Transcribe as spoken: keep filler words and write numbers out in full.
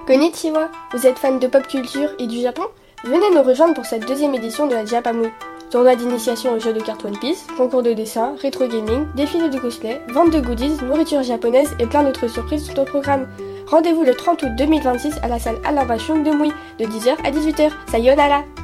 Konnichiwa, vous êtes fan de pop culture et du Japon? Venez nous rejoindre pour cette deuxième édition de la Japamui. Tournoi d'initiation aux jeux de cartes One Piece, concours de dessin, rétro gaming, défilé de cosplay, vente de goodies, nourriture japonaise et plein d'autres surprises sont au programme. Rendez-vous le trente août deux mille vingt-six à la salle Alain Vachon de Mouy, de dix heures à dix-huit heures. Sayonara!